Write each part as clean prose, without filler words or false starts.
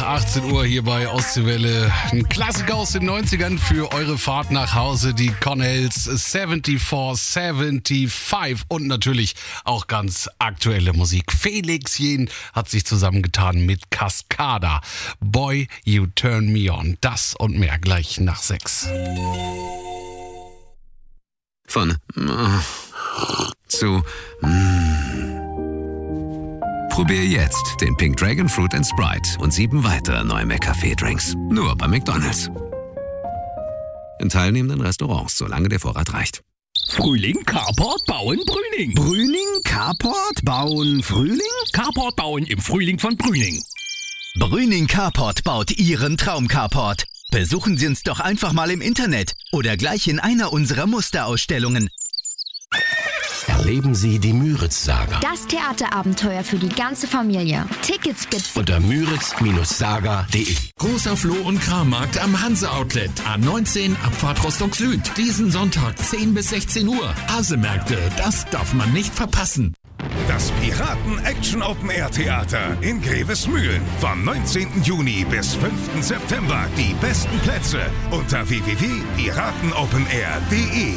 18 Uhr hier bei Ostseewelle. Ein Klassiker aus den 90ern für eure Fahrt nach Hause. Die Connells 7475 und natürlich auch ganz aktuelle Musik. Felix Jähn hat sich zusammengetan mit Cascada. Boy, You Turn Me On. Das und mehr gleich nach 6. Von zu Probier jetzt den Pink Dragon Fruit & Sprite und 7 weitere neue McCafé-Drinks. Nur bei McDonald's. In teilnehmenden Restaurants, solange der Vorrat reicht. Frühling, Carport, Bauen, Brüning. Brüning, Carport, Bauen, Frühling? Carport bauen im Frühling von Brüning. Brüning Carport baut Ihren Traum-Carport. Besuchen Sie uns doch einfach mal im Internet oder gleich in einer unserer Musterausstellungen. Erleben Sie die Müritz-Saga. Das Theaterabenteuer für die ganze Familie. Tickets gibt's Unter müritz-saga.de. Großer Floh- und Krammarkt am Hanse-Outlet. A19 Abfahrt Rostock Süd. Diesen Sonntag 10 bis 16 Uhr. Hasemärkte, das darf man nicht verpassen. Das Piraten-Action-Open-Air-Theater in Grevesmühlen. Vom 19. Juni bis 5. September. Die besten Plätze unter www.piratenopenair.de.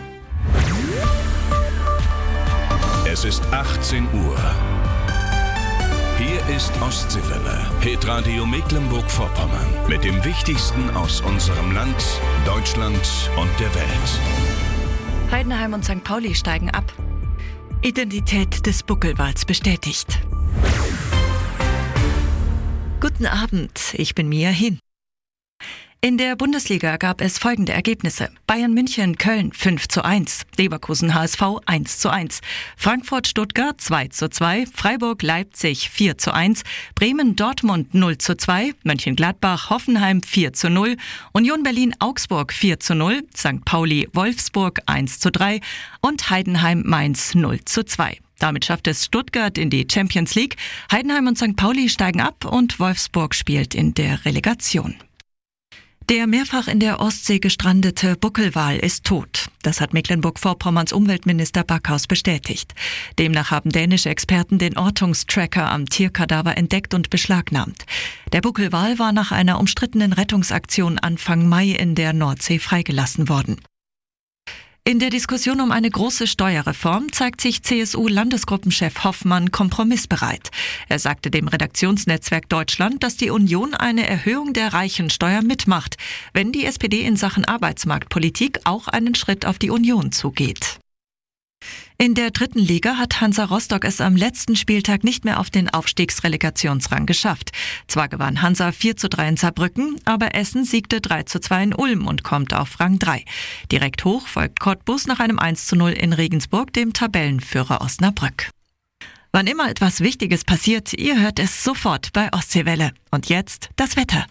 Es ist 18 Uhr. Hier ist Ostseewelle, Hitradio Mecklenburg-Vorpommern. Mit dem Wichtigsten aus unserem Land, Deutschland und der Welt. Heidenheim und St. Pauli steigen ab. Identität des Buckelwals bestätigt. Guten Abend, ich bin Mia Hin. In der Bundesliga gab es folgende Ergebnisse. Bayern München Köln 5:1, Leverkusen HSV 1:1, Frankfurt Stuttgart 2:2, Freiburg Leipzig 4:1, Bremen Dortmund 0:2, Mönchengladbach Hoffenheim 4:0, Union Berlin Augsburg 4:0, St. Pauli Wolfsburg 1:3 und Heidenheim Mainz 0:2. Damit schafft es Stuttgart in die Champions League, Heidenheim und St. Pauli steigen ab und Wolfsburg spielt in der Relegation. Der mehrfach in der Ostsee gestrandete Buckelwal ist tot. Das hat Mecklenburg-Vorpommerns Umweltminister Backhaus bestätigt. Demnach haben dänische Experten den Ortungstracker am Tierkadaver entdeckt und beschlagnahmt. Der Buckelwal war nach einer umstrittenen Rettungsaktion Anfang Mai in der Nordsee freigelassen worden. In der Diskussion um eine große Steuerreform zeigt sich CSU-Landesgruppenchef Hoffmann kompromissbereit. Er sagte dem Redaktionsnetzwerk Deutschland, dass die Union eine Erhöhung der Reichensteuer mitmacht, wenn die SPD in Sachen Arbeitsmarktpolitik auch einen Schritt auf die Union zugeht. In der 3. Liga hat Hansa Rostock es am letzten Spieltag nicht mehr auf den Aufstiegsrelegationsrang geschafft. Zwar gewann Hansa 4:3 in Saarbrücken, aber Essen siegte 3:2 in Ulm und kommt auf Rang 3. Direkt hoch folgt Cottbus nach einem 1:0 in Regensburg, dem Tabellenführer Osnabrück. Wann immer etwas Wichtiges passiert, ihr hört es sofort bei Ostseewelle. Und jetzt das Wetter.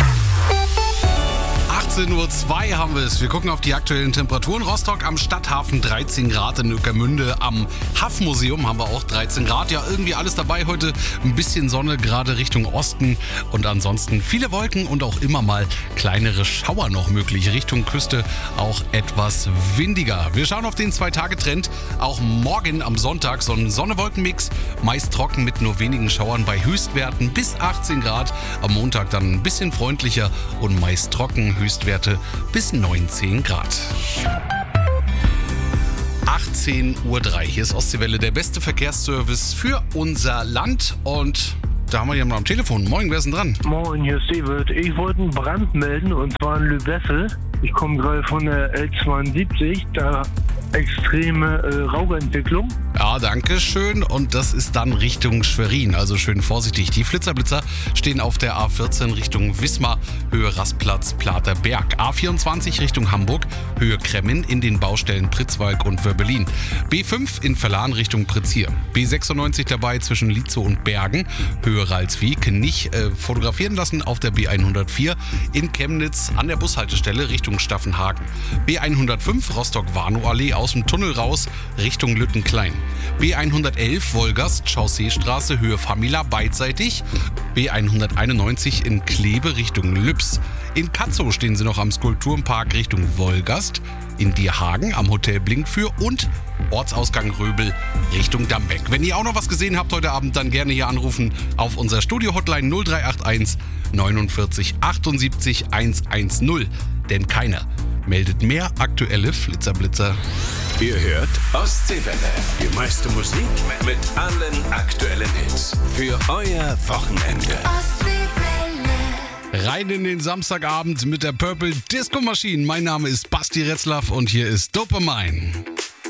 18:02 haben wir es. Wir gucken auf die aktuellen Temperaturen. Rostock am Stadthafen 13 Grad, in Ueckermünde am Haffmuseum haben wir auch 13 Grad. Ja, irgendwie alles dabei heute. Ein bisschen Sonne, gerade Richtung Osten. Und ansonsten viele Wolken und auch immer mal kleinere Schauer noch möglich. Richtung Küste auch etwas windiger. Wir schauen auf den 2-Tage-Trend. Auch morgen am Sonntag so ein Sonne-Wolken-Mix. Meist trocken mit nur wenigen Schauern bei Höchstwerten bis 18 Grad. Am Montag dann ein bisschen freundlicher und meist trocken. Höchstwerte bis 19 Grad. 18:03 Uhr. Hier ist Ostseewelle, der beste Verkehrsservice für unser Land. Und da haben wir jemanden am Telefon. Moin, wer ist denn dran? Moin, hier ist David. Ich wollte einen Brand melden und zwar in Lübessel. Ich komme gerade von der L72, da extreme Rauchentwicklung. Ja, danke schön. Und das ist dann Richtung Schwerin, also schön vorsichtig. Die Flitzer stehen auf der A14 Richtung Wismar, Höhe Rastplatz, Platerberg. A24 Richtung Hamburg, Höhe Kremmin in den Baustellen Pritzwalk und Wörbelin. B5 in Verlan Richtung Prizier. B96 dabei zwischen Lietzow und Bergen, Höhe Ralswiek. Nicht fotografieren lassen auf der B104 in Chemnitz an der Bushaltestelle Richtung Richtung Staffenhagen. B105 Rostock-Warnow-Allee aus dem Tunnel raus Richtung Lüttenklein. B111 Wolgast-Chausseestraße Höhe Famila beidseitig. B191 in Kleve Richtung Lübs. In Katzow stehen Sie noch am Skulpturenpark Richtung Wolgast. In Dierhagen am Hotel Blinkfür und Ortsausgang Röbel Richtung Dambeck. Wenn ihr auch noch was gesehen habt heute Abend, dann gerne hier anrufen auf unser Studio-Hotline 0381 49 78 110. Denn keiner meldet mehr aktuelle Flitzerblitzer. Ihr hört Ostseewelle. Die meiste Musik mit allen aktuellen Hits. Für euer Wochenende. Rein in den Samstagabend mit der Purple Disco Machine. Mein Name ist Basti Retzlaff und hier ist Dopamine.